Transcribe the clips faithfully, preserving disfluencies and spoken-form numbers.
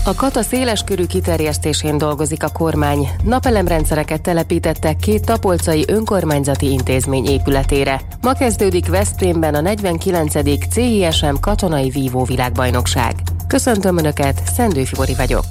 A Kata széleskörű kiterjesztésén dolgozik a kormány. Napelemrendszereket telepítettek két tapolcai önkormányzati intézmény épületére. Ma kezdődik Veszprémben a negyvenkilencedik cé i es em katonai vívó világbajnokság. Köszöntöm Önöket, Szendő Fibori vagyok.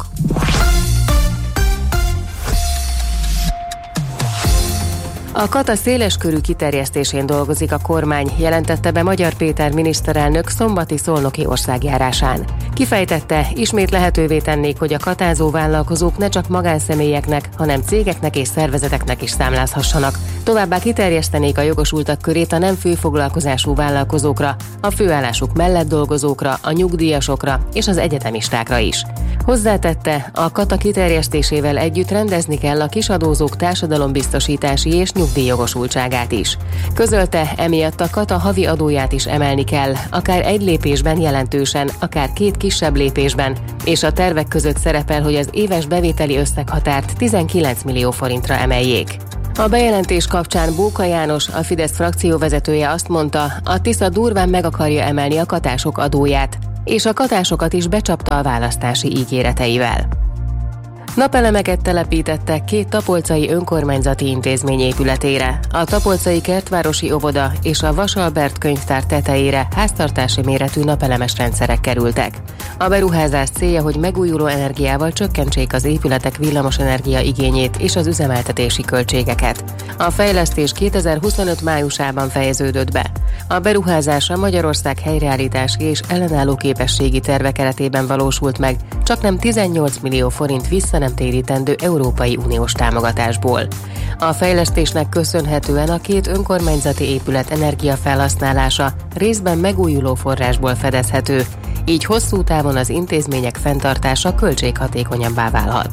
A Kata széleskörű kiterjesztésén dolgozik a kormány, jelentette be Magyar Péter miniszterelnök szombati szolnoki országjárásán. Kifejtette, ismét lehetővé tennék, hogy a katázó vállalkozók ne csak magánszemélyeknek, hanem cégeknek és szervezeteknek is számlázhassanak. Továbbá kiterjesztenék a jogosultak körét a nem főfoglalkozású vállalkozókra, a főállásuk mellett dolgozókra, a nyugdíjasokra és az egyetemistákra is. Hozzátette, a Kata kiterjesztésével együtt rendezni kell a kisadózók társadalombiztosítási és nyugdíjjogosultságát is. Közölte, emiatt a Kata havi adóját is emelni kell, akár egy lépésben jelentősen, akár két kisebb lépésben, és a tervek között szerepel, hogy az éves bevételi összeghatárt tizenkilenc millió forintra emeljék. A bejelentés kapcsán Bóka János, a Fidesz frakcióvezetője azt mondta, a Tisza durván meg akarja emelni a katások adóját, és a katásokat is becsapta a választási ígéreteivel. Napelemeket telepítettek két tapolcai önkormányzati intézmény épületére. A tapolcai kertvárosi óvoda és a Vasalbert könyvtár tetejére háztartási méretű napelemes rendszerek kerültek. A beruházás célja, hogy megújuló energiával csökkentsék az épületek villamosenergia igényét és az üzemeltetési költségeket. A fejlesztés kétezer-huszonöt májusában fejeződött be. A beruházás a Magyarország helyreállítási és ellenálló képességi terve keretében valósult meg, csaknem tizennyolc millió forint vissza nem térítendő Európai Uniós támogatásból. A fejlesztésnek köszönhetően a két önkormányzati épület energiafelhasználása részben megújuló forrásból fedezhető, így hosszú távon az intézmények fenntartása költséghatékonyabbá válhat.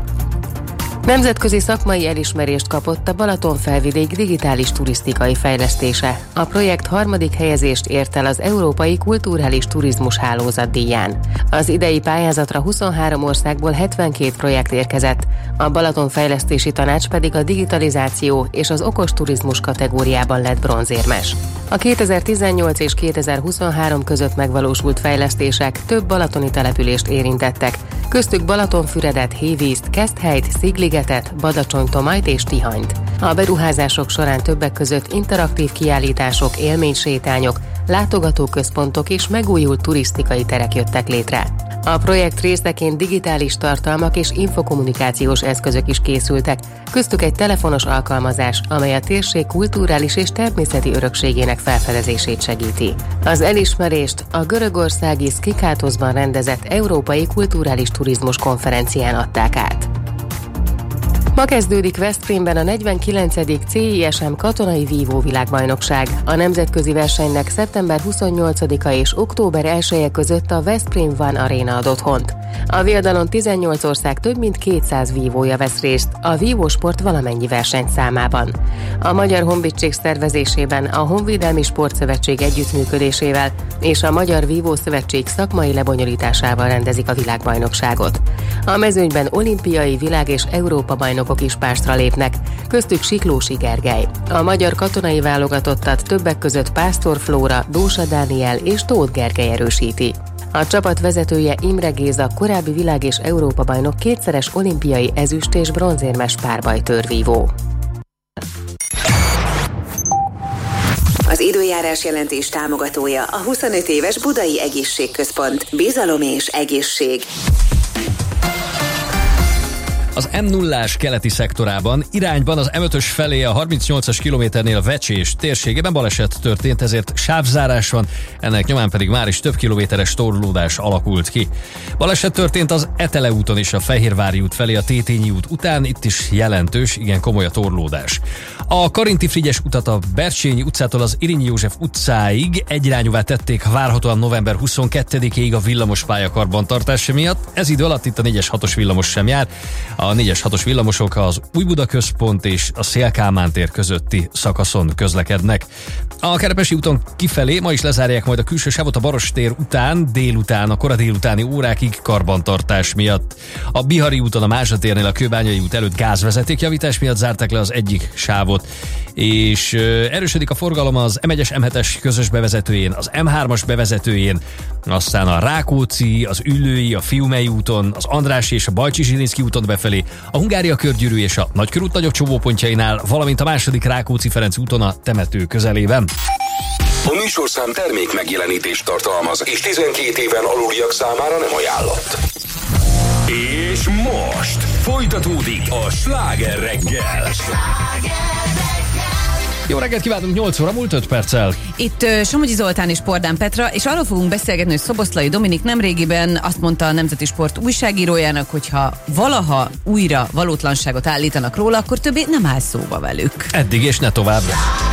Nemzetközi szakmai elismerést kapott a Balatonfelvidék digitális turisztikai fejlesztése. A projekt harmadik helyezést ért el az Európai Kulturális Turizmus Hálózat díján. Az idei pályázatra huszonhárom országból hetvenkét projekt érkezett, a Balaton Fejlesztési Tanács pedig a digitalizáció és az okos turizmus kategóriában lett bronzérmes. A kétezer-tizennyolc és kétezer-huszonhárom között megvalósult fejlesztések több balatoni települést érintettek, köztük Balatonfüredet, Hévízt, Keszthelyt, Szigligetet, Badacsony-Tomanyt és Tihanyt. A beruházások során többek között interaktív kiállítások, élménysétányok, látogatóközpontok és megújult turisztikai terek jöttek létre. A projekt részeként digitális tartalmak és infokommunikációs eszközök is készültek, köztük egy telefonos alkalmazás, amely a térség kulturális és természeti örökségének felfedezését segíti. Az elismerést a görögországi Skikátosban rendezett Európai Kulturális Turizmus konferencián adták át. Ma kezdődik Veszprémben a negyvenkilencedik cé i es em katonai vívó világbajnokság. A nemzetközi versenynek szeptember huszonnyolcadika és október elseje között a Veszprém One Arena ad otthont. A viadalon tizennyolc ország több mint kétszáz vívója vesz részt a vívósport valamennyi versenyszámában. A Magyar Honvédség szervezésében a Honvédelmi Sportszövetség együttműködésével és a Magyar Vívószövetség szakmai lebonyolításával rendezik a világbajnokságot. A mezőnyben olimpiai, világ- és Európa bajnokok is pástra lépnek, köztük Siklósi Gergely. A magyar katonai válogatottat többek között Pásztor Flóra, Dósa Dániel és Tóth Gergely erősíti. A csapat vezetője Imre Géza, korábbi világ- és Európa bajnok, kétszeres olimpiai ezüst- és bronzérmes párbajtőrvívó. Az időjárás jelentés támogatója a huszonöt éves Budai Egészségközpont. Bizalom és egészség. Az em nullás keleti szektorában irányban az em ötös felé a harmincnyolcas kilométernél a Vecsés térségében baleset történt, ezért sávzárás van, ennek nyomán pedig már is több kilométeres torlódás alakult ki. Baleset történt az Etele úton is a Fehérvári út felé a Tétényi út után, itt is jelentős, igen komoly a torlódás. A Karinti Frigyes utat a Bercsényi utcától az Irényi József utcáig egyirányúvá tették várhatóan november huszonkettedikéig a villamospálya karbantartása miatt. Ez idő alatt itt a négyes hatos villamos sem jár. A négyes hatos villamosok az Újbuda központ és a Széll-Kálmán tér közötti szakaszon közlekednek. A Kerepesi úton kifelé ma is lezárják majd a külső sávot a Baros tér után, délután, a kora délutáni órákig karbantartás miatt. A Bihari úton a Mázsa térnél a Kőbányai út előtt gázvezetékjavítás miatt zárták le az egyik sávot, és erősödik a forgalom az em egyes em hetes közös bevezetőjén, az em hármas bevezetőjén, aztán a Rákóczi, az Üllői, a Fiumei úton, az Andrássy és a Bajcsy-Zsilinszky úton befelé, a Hungária körgyűrű és a Nagykörút nagyobb csomópontjainál, valamint a második Rákóczi-Ferenc úton a temető közelében. A műsorszám termék megjelenítést tartalmaz, és tizenkét éven aluliak számára nem ajánlott. És most folytatódik a Sláger reggel. Jó reggelt kívánunk, nyolc óra múlt öt perccel. Itt uh, Somogyi Zoltán és Pordán Petra, és arról fogunk beszélgetni, hogy Szoboszlai Dominik nemrégiben azt mondta a Nemzeti Sport újságírójának, hogy ha valaha újra valótlanságot állítanak róla, akkor többé nem áll szóba velük. Eddig és ne tovább.